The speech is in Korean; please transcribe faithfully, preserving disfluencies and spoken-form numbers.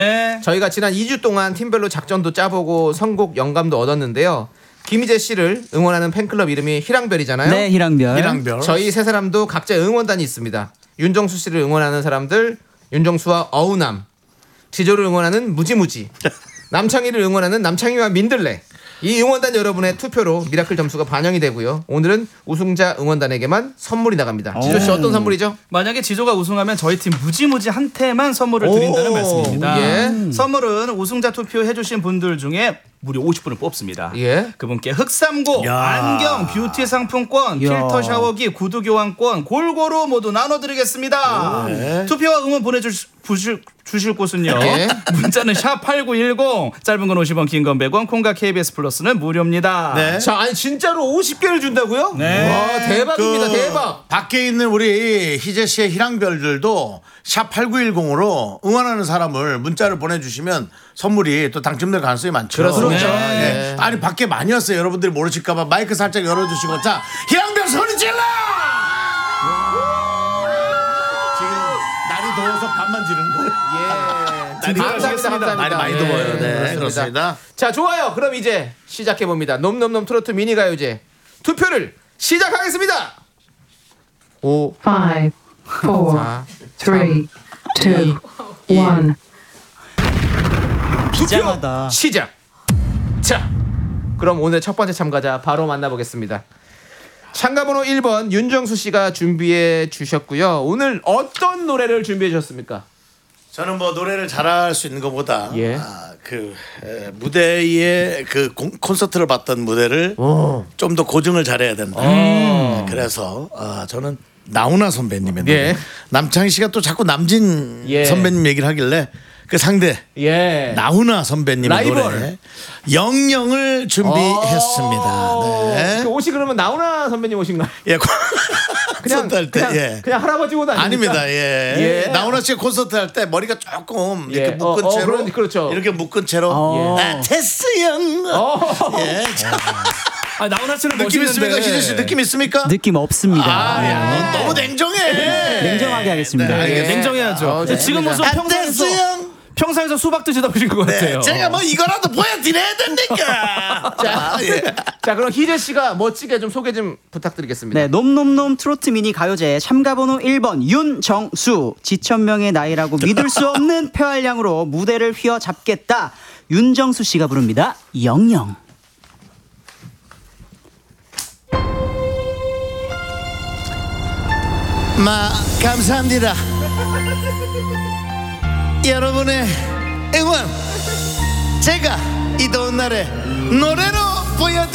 네. 저희가 지난 이 주 동안 팀별로 작전도 짜보고 선곡 영감도 얻었는데요. 김희재 씨를 응원하는 팬클럽 이름이 희랑별이잖아요. 네, 희랑별. 희랑별. 저희 세 사람도 각자 응원단이 있습니다. 윤정수 씨를 응원하는 사람들 윤정수와 어우남, 지조를 응원하는 무지무지, 남창희를 응원하는 남창희와 민들레. 이 응원단 여러분의 투표로 미라클 점수가 반영이 되고요. 오늘은 우승자 응원단에게만 선물이 나갑니다. 지조 씨 어떤 선물이죠? 만약에 지조가 우승하면 저희 팀 무지무지한테만 선물을 드린다는 말씀입니다. 예. 선물은 우승자 투표해주신 분들 중에 무려 오십 분을 뽑습니다. 예. 그분께 흑삼고, 야. 안경, 뷰티 상품권, 야. 필터 샤워기, 구두 교환권 골고루 모두 나눠드리겠습니다. 네. 투표와 응원 보내주실 주실, 주실 곳은요. 예. 문자는 샵 팔구일공, 짧은 건 오십 원, 긴 건 백 원, 콩과 케이비에스 플러스는 무료입니다. 네. 자, 아니 진짜로 오십 개를 준다고요? 네. 와, 대박입니다. 그 대박. 밖에 있는 우리 희재 씨의 희랑별들도 샵 팔구일공으로 응원하는 사람을 문자를 보내주시면 선물이 또 당첨될 가능성이 많죠. 그렇습니다. 네. 네. 아니 밖에 많이 왔어요. 여러분들이 모르실까봐 마이크 살짝 열어주시고 자 희랑별 소리 질러! 지금 날이 더워서 반만 지른 거예요. 예. 날이 감사합니다. 감사합니다. 날이 많이 예, 더워요. 네, 그렇습니다. 자, 좋아요. 그럼 이제 시작해 봅니다. 놈놈놈 트로트 미니 가요제 투표를 시작하겠습니다. 오, Five, four, 사, three, two, one. 비장하다. 시작. 자, 그럼 오늘 첫 번째 참가자 바로 만나보겠습니다. 참가번호 일 번 윤정수 씨가 준비해 주셨고요. 오늘 어떤 노래를 준비해 주셨습니까? 저는 뭐 노래를 잘할 수 있는 것보다 예. 아, 그 에, 무대에 그 공- 콘서트를 봤던 무대를 오. 좀 더 고증을 잘해야 된다. 네, 그래서 아, 저는 나훈아 선배님의 노래. 예. 남창희 씨가 또 자꾸 남진 예. 선배님 얘기를 하길래 그 상대 예. 나훈아 선배님의 라이벌. 노래 영영을 준비했습니다. 그 네. 옷이 그러면 나훈아 선배님 옷인가요? 예. 그냥 콘서트 할 때 그냥, 예. 그냥 할아버지 옷 아닙니까? 아닙니다. 예. 예. 나훈아 씨가 콘서트 할 때 머리가 조금 이렇게 예. 묶은 어, 어, 채로 그런- 그렇죠. 이렇게 묶은 채로 어. 아, 테스 형. 어. 예. 자, 아, 나훈아 씨는 느낌 있습니까? 멋있는데. 희재 씨 느낌 있습니까? 느낌 없습니다. 아, 야, 너 너무 냉정해. 냉정하게 하겠습니다. 네, 알겠습니다. 냉정해야죠. 어, 근데 지금 모습 아, 평상에서 테스 형. 평상에서 수박 드시다 오신 것 네, 같아요. 제가 뭐 이거라도 보여드려야 됩니까? 자, 예. 자, 그럼 희재 씨가 멋지게 좀 소개 좀 부탁드리겠습니다. 네, 놈놈놈 트로트 미니 가요제 참가번호 일 번 윤정수. 지천명의 나이라고 믿을 수 없는 폐활량으로 무대를 휘어잡겠다. 윤정수 씨가 부릅니다. 영영. 마 감사합니다. 여러분의 응원 제가 이 더운 날에 노래로 보여.